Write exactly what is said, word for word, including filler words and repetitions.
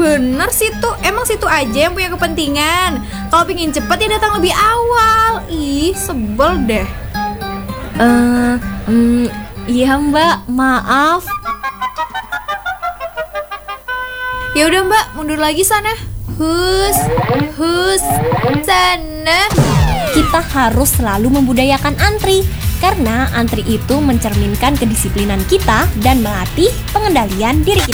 Bener sih tuh, emang situ aja yang punya kepentingan. Kalau pingin cepet ya datang lebih awal. Ih, sebel deh. Eh, uh, um, iya Mbak, maaf. Ya udah Mbak, mundur lagi sana. Hus, hus, sana. Kita harus selalu membudayakan antri, karena antri itu mencerminkan kedisiplinan kita dan melatih pengendalian diri kita.